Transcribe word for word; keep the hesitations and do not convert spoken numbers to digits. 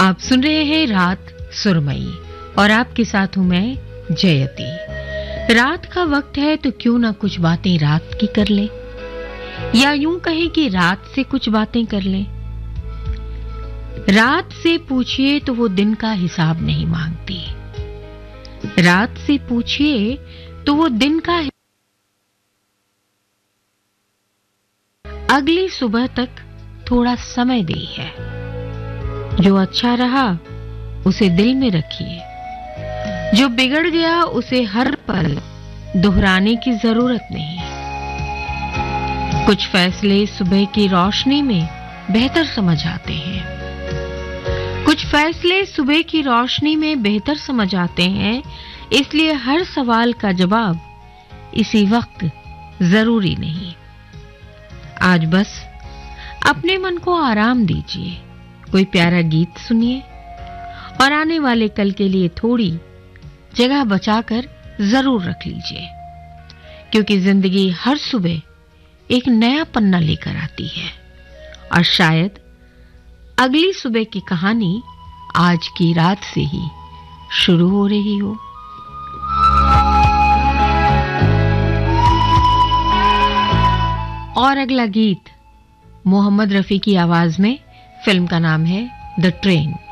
आप सुन रहे हैं रात सुरमई और आपके साथ हूं मैं जयती। रात का वक्त है तो क्यों ना कुछ बातें रात की कर ले, या यूं कहें कि रात से कुछ बातें कर ले। रात से पूछिए तो वो दिन का हिसाब नहीं मांगती, रात से पूछिए तो वो दिन का अगली सुबह तक थोड़ा समय दी है। जो अच्छा रहा उसे दिल में रखिए, जो बिगड़ गया उसे हर पल दोहराने की जरूरत नहीं। कुछ फैसले सुबह की रोशनी में बेहतर समझ आते हैं, कुछ फैसले सुबह की रोशनी में बेहतर समझ आते हैं, इसलिए हर सवाल का जवाब इसी वक्त जरूरी नहीं। आज बस अपने मन को आराम दीजिए, कोई प्यारा गीत सुनिए और आने वाले कल के लिए थोड़ी जगह बचाकर जरूर रख लीजिए, क्योंकि जिंदगी हर सुबह एक नया पन्ना लेकर आती है और शायद अगली सुबह की कहानी आज की रात से ही शुरू हो रही हो। और अगला गीत मोहम्मद रफी की आवाज में, फिल्म का नाम है द ट्रेन।